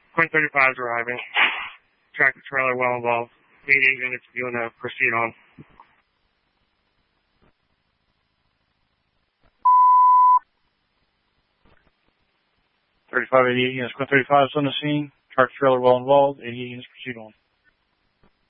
Quinn 35 driving. Tractor trailer well involved. 88 units if you want to proceed on. 3588 units. Quinn 35 is on the scene. Tractor trailer well involved. 88 units proceed on.